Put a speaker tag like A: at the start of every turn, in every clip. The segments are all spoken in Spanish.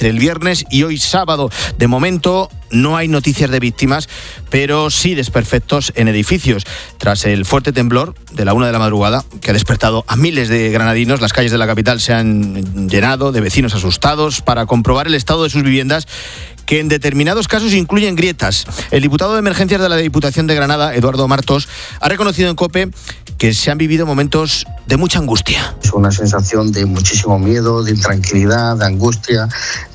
A: entre el viernes y hoy sábado. De momento no hay noticias de víctimas, pero sí desperfectos en edificios. Tras el fuerte temblor de la 1 de la madrugada, que ha despertado a miles de granadinos, las calles de la capital se han llenado de vecinos asustados para comprobar el estado de sus viviendas, que en determinados casos incluyen grietas. El diputado de Emergencias de la Diputación de Granada, Eduardo Martos, ha reconocido en COPE que se han vivido momentos de mucha angustia.
B: Es una sensación de muchísimo miedo, de intranquilidad, de angustia,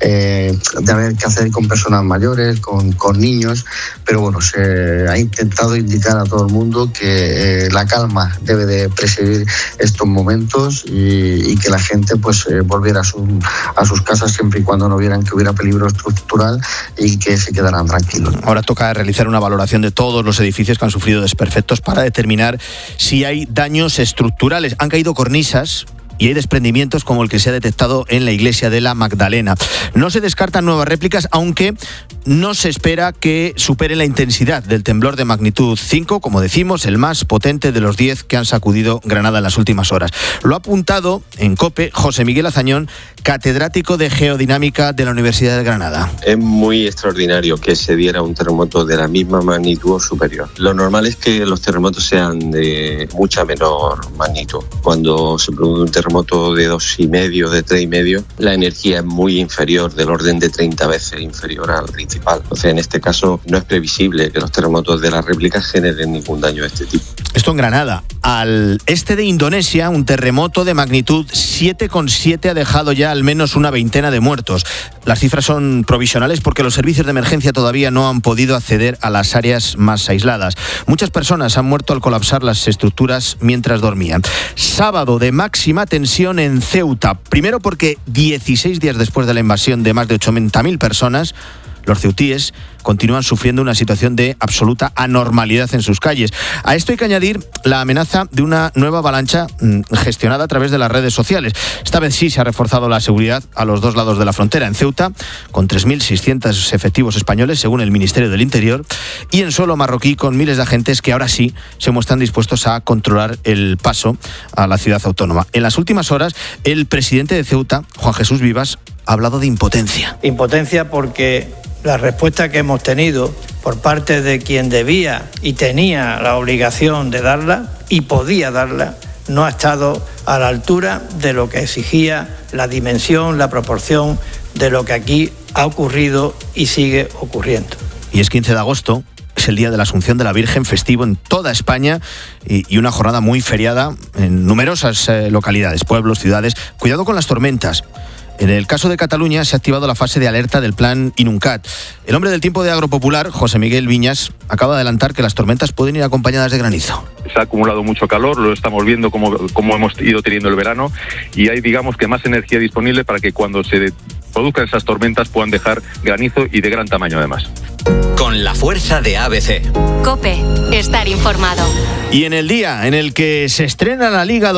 B: de haber que hacer con personas mayores, con niños, pero bueno, se ha intentado indicar a todo el mundo que la calma debe de presidir estos momentos y que la gente pues volviera a sus casas siempre y cuando no vieran que hubiera peligro estructural y que se quedaran tranquilos.
A: Ahora toca realizar una valoración de todos los edificios que han sufrido desperfectos para determinar si hay daños estructurales. Han caído cornisas y hay desprendimientos como el que se ha detectado en la iglesia de la Magdalena. No se descartan nuevas réplicas, aunque no se espera que supere la intensidad del temblor de magnitud 5, como decimos, el más potente de los 10 que han sacudido Granada en las últimas horas. Lo ha apuntado en COPE José Miguel Azañón, catedrático de Geodinámica de la Universidad de Granada.
C: Es muy extraordinario que se diera un terremoto de la misma magnitud o superior. Lo normal es que los terremotos sean de mucha menor magnitud. Cuando se produce un terremoto de 2,5, de 3,5, la energía es muy inferior, del orden de 30 veces inferior al principal. Entonces, en este caso, no es previsible que los terremotos de las réplicas generen ningún daño de este tipo.
A: Esto en Granada. Al este de Indonesia, un terremoto de magnitud 7,7 ha dejado ya al menos una veintena de muertos. Las cifras son provisionales porque los servicios de emergencia todavía no han podido acceder a las áreas más aisladas. Muchas personas han muerto al colapsar las estructuras mientras dormían. Sábado de máxima tensión en Ceuta. Primero porque 16 días después de la invasión de más de 80.000 personas, los ceutíes continúan sufriendo una situación de absoluta anormalidad en sus calles. A esto hay que añadir la amenaza de una nueva avalancha gestionada a través de las redes sociales. Esta vez sí se ha reforzado la seguridad a los dos lados de la frontera. En Ceuta, con 3.600 efectivos españoles, según el Ministerio del Interior, y en suelo marroquí, con miles de agentes que ahora sí se muestran dispuestos a controlar el paso a la ciudad autónoma. En las últimas horas, el presidente de Ceuta, Juan Jesús Vivas, ha hablado de impotencia.
D: Impotencia porque la respuesta que hemos tenido por parte de quien debía y tenía la obligación de darla y podía darla no ha estado a la altura de lo que exigía la dimensión, la proporción de lo que aquí ha ocurrido y sigue ocurriendo.
A: Y es 15 de agosto. Es el día de la Asunción de la Virgen, festivo en toda España y una jornada muy feriada en numerosas localidades, pueblos, ciudades. Cuidado con las tormentas. En el caso de Cataluña se ha activado la fase de alerta del plan Inuncat. El hombre del tiempo de Agropopular, José Miguel Viñas, acaba de adelantar que las tormentas pueden ir acompañadas de granizo.
E: Se ha acumulado mucho calor, lo estamos viendo como hemos ido teniendo el verano, y hay, digamos, que más energía disponible para que cuando se produzcan esas tormentas puedan dejar granizo y de gran tamaño además.
F: Con la fuerza de ABC.
G: COPE, estar informado.
A: Y en el día en el que se estrena la Liga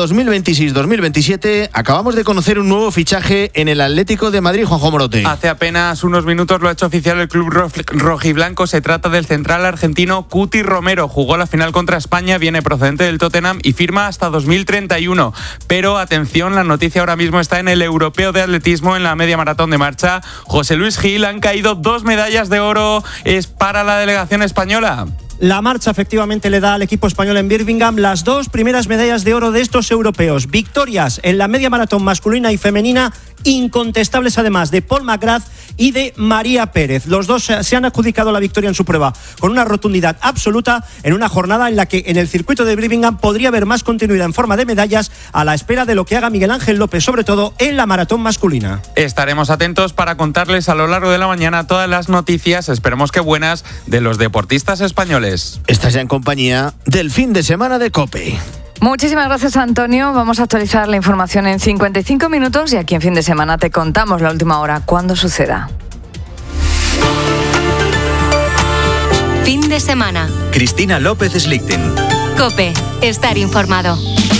A: 2026-2027, acabamos de conocer un nuevo fichaje en el Atlético de Madrid, Juanjo Morote.
H: Hace apenas unos minutos lo ha hecho oficial el club rojiblanco. Se trata del central argentino Cuti Romero. Jugó la final contra España, viene procedente del Tottenham y firma hasta 2031. Pero atención, la noticia ahora mismo está en el europeo de atletismo, en la media maratón de marcha. José Luis Gil, han caído 2 medallas de oro para la delegación española.
I: La marcha efectivamente le da al equipo español en Birmingham las 2 primeras medallas de oro de estos europeos. Victorias en la media maratón masculina y femenina, incontestables además, de Paul McGrath y de María Pérez. Los dos se han adjudicado la victoria en su prueba con una rotundidad absoluta en una jornada en la que en el circuito de Birmingham podría haber más continuidad en forma de medallas, a la espera de lo que haga Miguel Ángel López, sobre todo en la maratón masculina.
H: Estaremos atentos para contarles a lo largo de la mañana todas las noticias, esperemos que buenas, de los deportistas españoles.
A: Estás ya en compañía del fin de semana de COPE.
J: Muchísimas gracias, Antonio. Vamos a actualizar la información en 55 minutos y aquí en Fin de Semana te contamos la última hora, cuando suceda.
G: Fin de semana.
F: Cristina López Slichting.
G: COPE, estar informado.